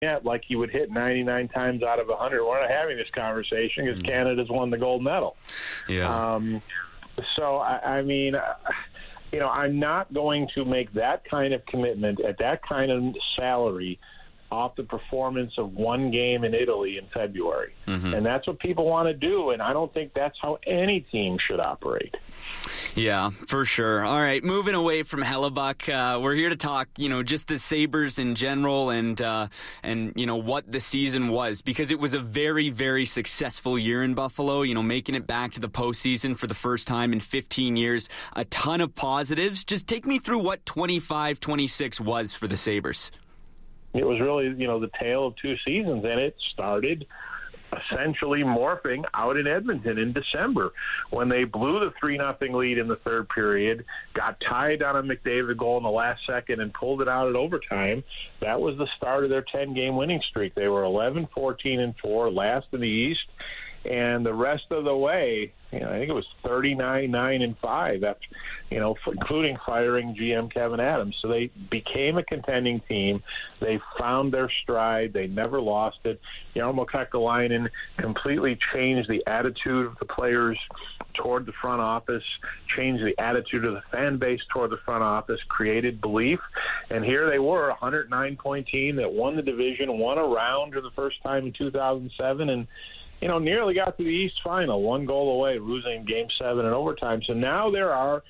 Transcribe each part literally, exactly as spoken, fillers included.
yet like he would hit ninety-nine times out of one hundred. We're not having this conversation because mm-hmm. Canada's won the gold medal. Yeah. Um, so, I, I mean, uh, you know, I'm not going to make that kind of commitment at that kind of salary off the performance of one game in Italy in February. Mm-hmm. And that's what people want to do, and I don't think that's how any team should operate. Yeah, for sure. All right, moving away from Hellebuyck, uh, we're here to talk, you know, just the Sabres in general and, uh, and you know, what the season was, because it was a very, very successful year in Buffalo, you know, making it back to the postseason for the first time in fifteen years. A ton of positives. Just take me through what twenty-five twenty-six was for the Sabres. It was really, you know, the tale of two seasons, and it started essentially morphing out in Edmonton in December when they blew the three nothing lead in the third period, got tied on a McDavid goal in the last second, and pulled it out at overtime. That was the start of their ten-game winning streak. They were eleven fourteen and four, last in the East, and the rest of the way, you know, I think it was thirty-nine nine and five, after, you know, including firing G M Kevin Adams. So they became a contending team. They found their stride. They never lost it. Jarmo Kekalainen completely changed the attitude of the players toward the front office, changed the attitude of the fan base toward the front office, created belief. And here they were, a one oh nine point team that won the division, won a round for the first time in two thousand seven, and you know, nearly got to the East Final, one goal away, losing Game seven in overtime. So now there are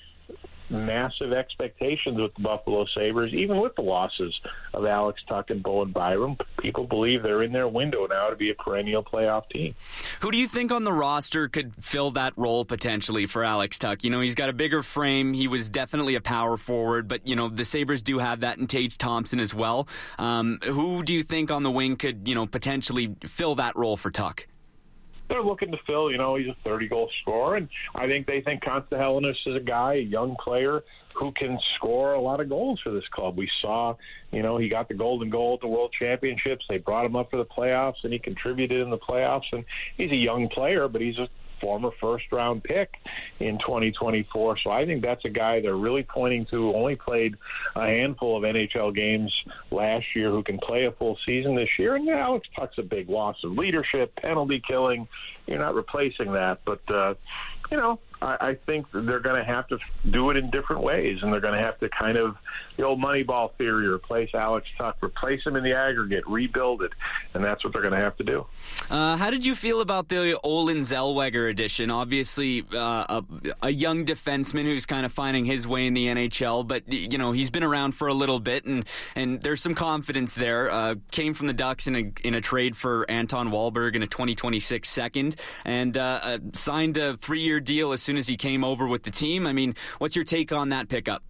massive expectations with the Buffalo Sabres, even with the losses of Alex Tuch and Bowen Byram. People believe they're in their window now to be a perennial playoff team. Who do you think on the roster could fill that role potentially for Alex Tuch? You know, he's got a bigger frame. He was definitely a power forward, but, you know, the Sabres do have that in Tage Thompson as well. Um, who do you think on the wing could, you know, potentially fill that role for Tuch? They're looking to fill, you know, he's a thirty-goal scorer, and I think they think Konsta Helenius is a guy, a young player, who can score a lot of goals for this club. We saw, you know, he got the golden goal at the World Championships. They brought him up for the playoffs, and he contributed in the playoffs, and he's a young player, but he's a former first-round pick in twenty twenty-four. So I think that's a guy they're really pointing to, only played a handful of N H L games last year, who can play a full season this year. And yeah, Alex Tuch's a big loss of leadership, penalty killing. You're not replacing that. But, uh, you know, I, I think they're going to have to do it in different ways, and they're going to have to kind of, the old Moneyball theory, replace Alex Tuch, replace him in the aggregate, rebuild it, and that's what they're going to have to do. Uh, how did you feel about the Olen Zellweger addition? Obviously, uh, a, a young defenseman who's kind of finding his way in the N H L, but, you know, he's been around for a little bit, and, and there's some confidence there. Uh, came from the Ducks in a, in a trade for Anton Wahlberg in a twenty twenty-six second, and uh, uh, signed a three-year deal as soon as he came over with the team. I mean, what's your take on that pickup?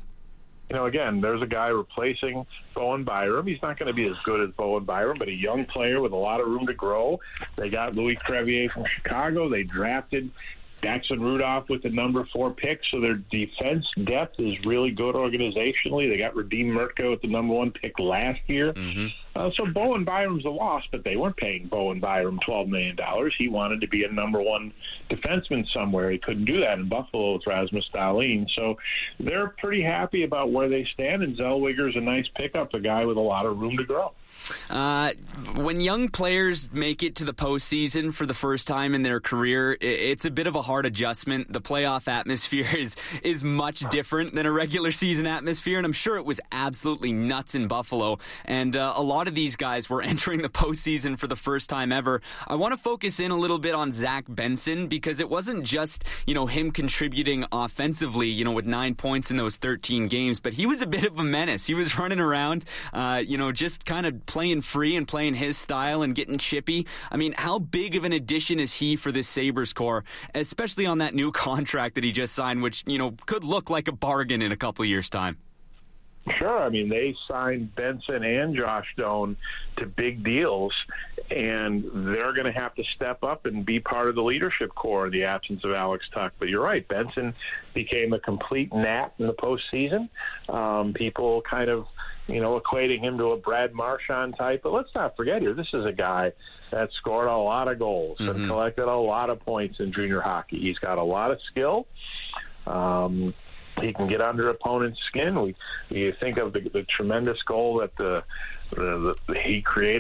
You know, again, there's a guy replacing Bowen Byram. He's not going to be as good as Bowen Byram, but a young player with a lot of room to grow. They got Louis Crevier from Chicago. They drafted Jackson Rudolph with the number four pick, so their defense depth is really good organizationally. They got Radim Murtka with the number one pick last year. Mm-hmm. Uh, so Bowen Byram's a loss, but they weren't paying Bowen Byram twelve million dollars. He wanted to be a number one defenseman somewhere. He couldn't do that in Buffalo with Rasmus Dahlin. So they're pretty happy about where they stand, and Zellweger's a nice pickup, a guy with a lot of room to grow. Uh, when young players make it to the postseason for the first time in their career, it's a bit of a hard adjustment. The playoff atmosphere is is much different than a regular season atmosphere, and I'm sure it was absolutely nuts in Buffalo. And uh, a lot of these guys were entering the postseason for the first time ever. I want to focus in a little bit on Zach Benson, because it wasn't just, you know, him contributing offensively, you know, with nine points in those thirteen games, but he was a bit of a menace. He was running around, uh, you know, just kind of playing free and playing his style and getting chippy. I mean, how big of an addition is he for this Sabres core, especially on that new contract that he just signed, which, you know, could look like a bargain in a couple of years' time? Sure. I mean, they signed Benson and Josh Doan to big deals, and they're going to have to step up and be part of the leadership core in the absence of Alex Tuch. But you're right, Benson became a complete gnat in the postseason. Um, people kind of, you know, equating him to a Brad Marchand type. But let's not forget here, this is a guy that scored a lot of goals mm-hmm. and collected a lot of points in junior hockey. He's got a lot of skill. Um he can get under opponents' skin. We, you think of the, the tremendous goal that the, the, the he created